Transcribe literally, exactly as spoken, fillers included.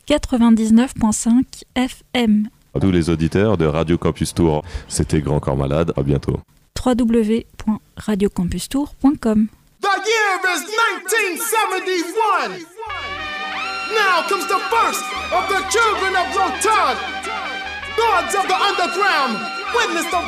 quatre-vingt-dix-neuf virgule cinq F M. À tous les auditeurs de Radio Campus Tour, c'était Grand Corps Malade, à bientôt. w w w point radio campus tour point com. The year is nineteen seventy-one. Now comes the first of the children of Rotan, gods of the underground. Witness the